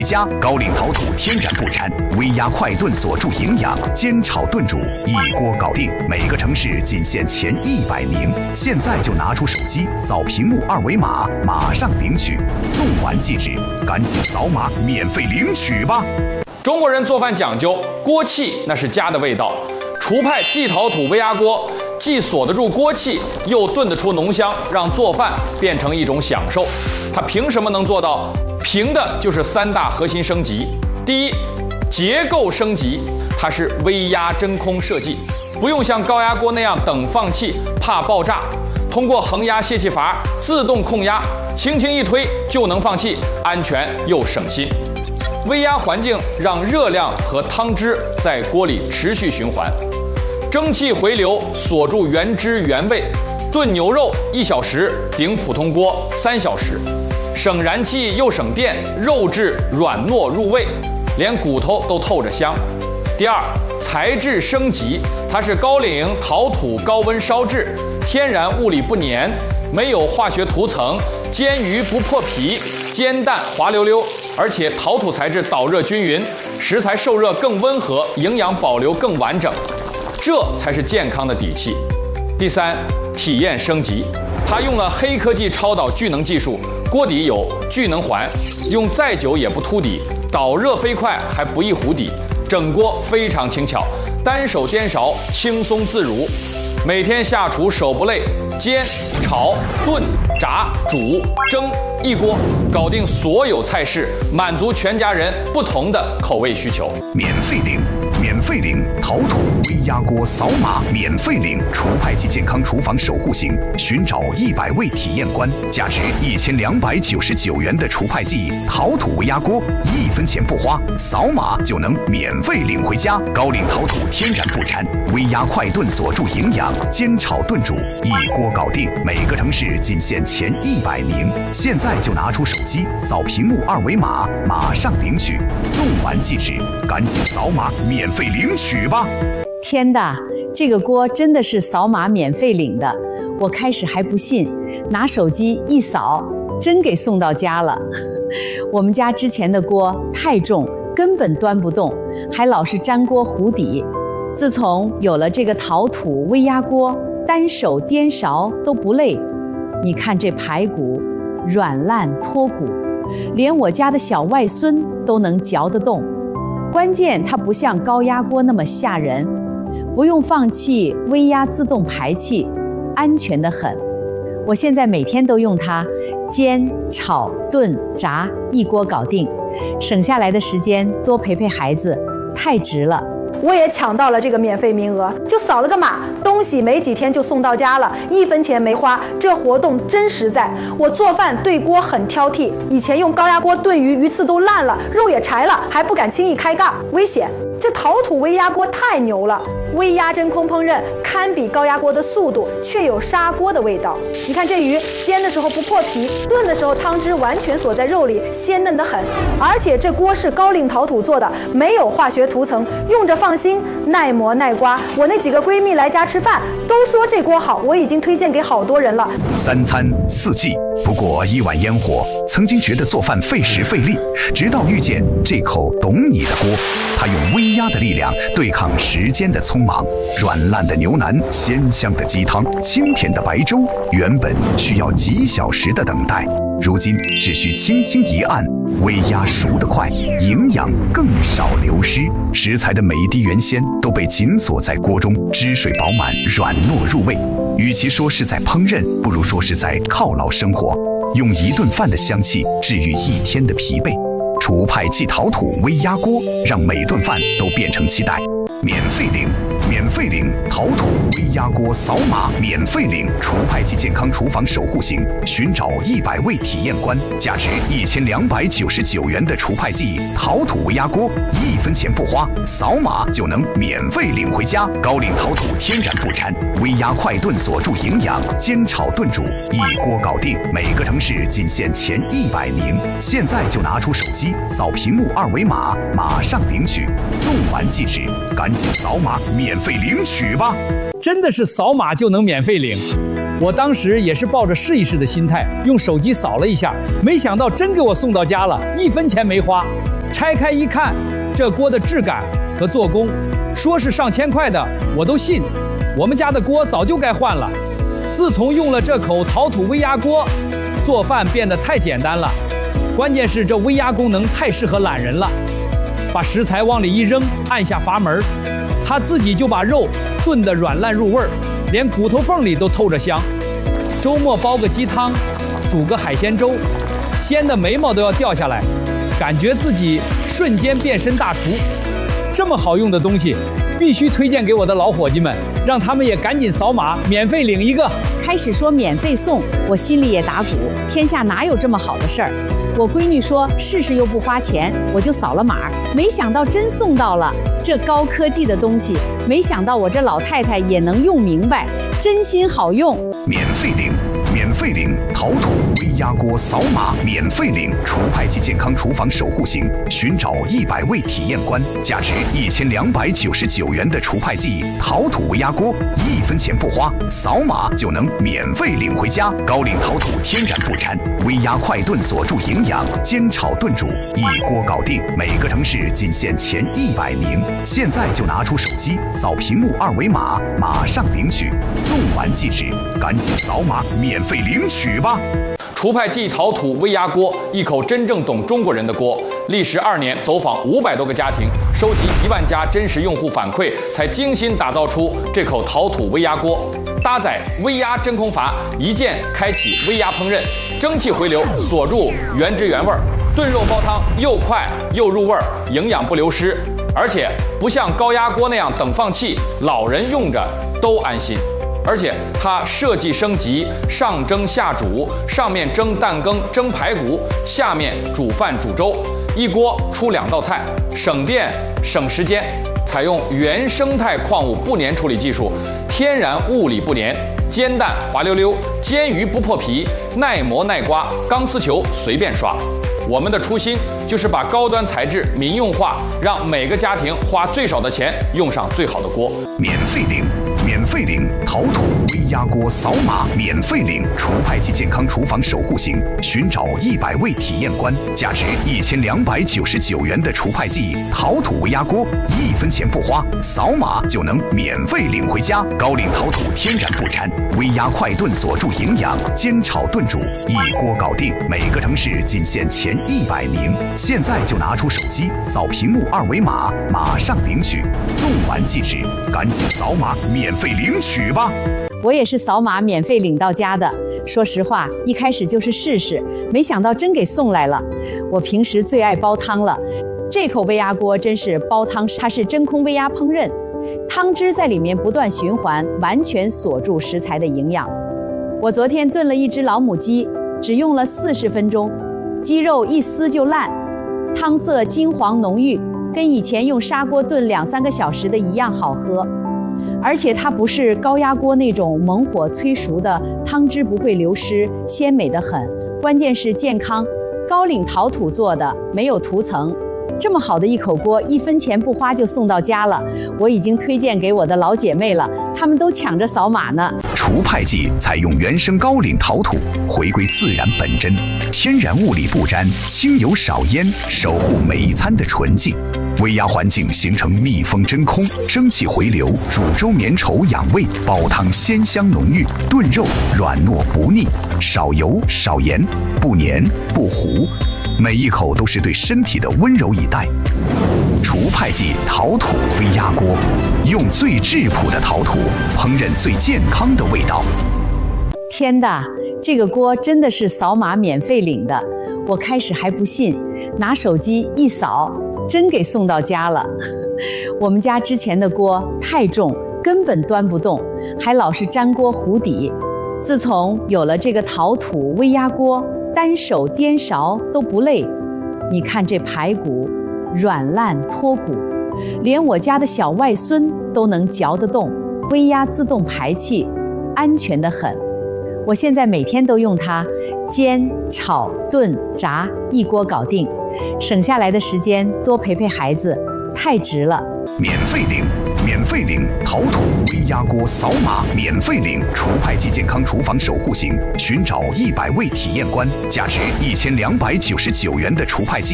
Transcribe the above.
家高岭陶土天然不粘，微压快炖锁住营养，煎炒炖煮一锅搞定。每个城市仅限前100名，现在就拿出手机扫屏幕2维码，马上领取，送完即止，赶紧扫码免费领取吧！ 中国人做饭讲究锅气，那是家的味道。厨派季陶土微压锅，既锁得住锅气，又炖得出浓香，让做饭变成一种享受。它凭什么能做到？凭的就是3大核心升级。第一，结构升级，它是微压真空设计，不用像高压锅那样等放气，怕爆炸。通过恒压泄气阀自动控压，轻轻一推就能放气，安全又省心。微压环境让热量和汤汁在锅里持续循环，蒸汽回流锁住原汁原味。炖牛肉1小时顶普通锅3小时，省燃气又省电，肉质软糯入味，连骨头都透着香。第二，材质升级，它是高岭陶土高温烧制，天然物理不粘，没有化学涂层，煎鱼不破皮，煎蛋滑溜溜，而且陶土材质导热均匀，食材受热更温和，营养保留更完整，这才是健康的底气。第三，体验升级，它用了黑科技超导聚能技术，锅底有聚能环，用再久也不凸底，导热飞快还不易糊底，整锅非常轻巧，单手颠勺轻松自如。每天下厨手不累，煎、炒、炖、炸、煮、蒸，一锅搞定所有菜式，满足全家人不同的口味需求。 免费领陶土微压锅，扫码免费领厨派及健康厨房守护行，寻找100位体验官，价值1299元的厨派记陶土微压锅，1分钱不花，扫码就能免费领回家。高岭陶土天然不粘，微压快炖锁住营养，煎炒炖煮一锅搞定。每个城市仅限前100名，现在就拿出手机扫屏幕2维码，马上领取，送完即止，赶紧扫码免费领取吧！ 天的，这个锅真的是扫码免费领的。我开始还不信，拿手机一扫，真给送到家了。我们家之前的锅太重，根本端不动，还老是粘锅糊底。自从有了这个陶土微压锅，单手颠勺都不累。你看这排骨软烂脱骨，连我家的小外孙都能嚼得动。关键它不像高压锅那么吓人，不用放气，微压自动排气，安全得很。我现在每天都用它煎、炒、炖、炸，一锅搞定，省下来的时间多陪陪孩子，太值了。 我也抢到了这个免费名额，就扫了个码，东西没几天就送到家了，1分钱没花，这活动真实在。我做饭对锅很挑剔，以前用高压锅炖鱼，鱼刺都烂了，肉也柴了，还不敢轻易开盖，危险。这陶土微压锅太牛了，微压真空烹饪堪比高压锅的速度，却有砂锅的味道。你看这鱼煎的时候不破皮，炖的时候汤汁完全锁在肉里，鲜嫩得很。而且这锅是高岭陶土做的，没有化学涂层，用着放心，耐磨耐刮。我那几个闺蜜来家吃饭都说这锅好，我已经推荐给好多人了。 3餐4季，不过1碗烟火。曾经觉得做饭费时费力，直到遇见这口懂你的锅，它用微压的力量对抗时间的匆忙。软烂的牛腩，鲜香的鸡汤，清甜的白粥，原本需要几小时的等待，如今只需轻轻一按，微压熟得快，营养更少流失。食材的每一滴原鲜都被紧锁在锅中，汁水饱满，软糯入味。与其说是在烹饪，不如说是在犒劳生活，用一顿饭的香气治愈1天的疲惫。厨派季陶土微压锅，让每顿饭都变成期待。免费领陶土微压锅，扫码免费领厨派季健康厨房守护行，寻找100位体验官，价值1299元的厨派季陶土微压锅，1分钱不花，扫码就能免费领回家。高岭陶土天然不粘，微压快炖锁住营养，煎炒炖煮一锅搞定。每个城市仅限前100名，现在就拿出手机扫屏幕2维码，马上领取，送完即止，赶紧扫码免费领取吧！ 真的是扫码就能免费领。我当时也是抱着试一试的心态，用手机扫了一下，没想到真给我送到家了，1分钱没花。 拆开一看，这锅的质感和做工，说是上千块的，我都信。我们家的锅早就该换了。自从用了这口陶土微压锅，做饭变得太简单了。关键是这微压功能太适合懒人了，把食材往里一扔，按下阀门，它自己就把肉炖得软烂入味儿，连骨头缝里都透着香。周末煲个鸡汤，煮个海鲜粥，鲜的眉毛都要掉下来，感觉自己瞬间变身大厨。这么好用的东西，必须推荐给我的老伙计们，让他们也赶紧扫码免费领一个。 开始说免费送，我心里也打鼓，天下哪有这么好的事儿？我闺女说试试又不花钱，我就扫了码，没想到真送到了。这高科技的东西，没想到我这老太太也能用明白，真心好用。 免费领，免费领陶土微压锅，扫码免费领厨派级健康厨房守护型，寻找100位体验官，价值1299元的厨派级陶土微压锅，1分钱不花，扫码就能免费领回家。高岭陶土天然不粘，微压快炖锁住营养，煎炒炖煮一锅搞定。每个城市仅限前100名，现在就拿出手机扫屏幕2维码，马上领取，送完即止，赶紧扫码免费领取吧。 厨派记陶土微压锅，一口真正懂中国人的锅。历时2年，走访500多个家庭，收集1万家真实用户反馈，才精心打造出这口陶土微压锅。搭载微压真空阀，一键开启微压烹饪，蒸汽回流锁住原汁原味，炖肉煲汤又快又入味，营养不流失。而且不像高压锅那样等放气，老人用着都安心。而且它设计升级，上蒸下煮，上面蒸蛋羹、蒸排骨，下面煮饭煮粥，一锅出2道菜，省电省时间。采用原生态矿物不粘处理技术，天然物理不粘，煎蛋滑溜溜，煎鱼不破皮，耐磨耐刮，钢丝球随便刷。我们的初心就是把高端材质民用化，让每个家庭花最少的钱用上最好的锅。 免费领，免费领陶土微压锅，扫码免费领厨派级健康厨房守护型，寻找100位体验官，价值1299元的厨派记陶土微压锅，1分钱不花，扫码就能免费领回家。高岭陶土天然不粘，微压快炖锁住营养，煎炒炖煮一锅搞定。每个城市仅限前100名，现在就拿出手机扫屏幕2维码，马上领取，送完即止，赶紧扫码免费领取吧。 我也是扫码免费领到家的。说实话，一开始就是试试，没想到真给送来了。我平时最爱煲汤了，这口微压锅真是煲汤，它是真空微压烹饪，汤汁在里面不断循环，完全锁住食材的营养。我昨天炖了一只老母鸡，只用了40分钟，鸡肉一撕就烂，汤色金黄浓郁，跟以前用砂锅炖2-3个小时的一样好喝。而且它不是高压锅那种猛火催熟的，汤汁不会流失，鲜美得很。关键是健康，高岭陶土做的，没有涂层。这么好的一口锅，1分钱不花就送到家了。我已经推荐给我的老姐妹了，她们都抢着扫码呢。 厨派记采用原生高岭陶土，回归自然本真，天然物理不沾，轻油少烟，守护每一餐的纯净。微压环境形成密封真空，蒸汽回流，煮粥绵稠养胃，煲汤鲜香浓郁，炖肉软糯不腻，少油少盐，不黏不糊，每一口都是对身体的温柔以待。厨派记陶土微压锅，用最质朴的陶土烹饪最健康的味道。 天的，这个锅真的是扫码免费领的。我开始还不信，拿手机一扫，真给送到家了。我们家之前的锅太重，根本端不动，还老是粘锅糊底。自从有了这个陶土微压锅，单手颠勺都不累。你看这排骨软烂脱骨，连我家的小外孙都能嚼得动。微压自动排气，安全得很。我现在每天都用它，煎、炒、炖、炸，一锅搞定。省下来的时间多陪陪孩子，太值了。 免费领，免费领陶土微压锅，扫码免费领厨派记健康厨房守护型，寻找100位体验官，价值1299元的厨派记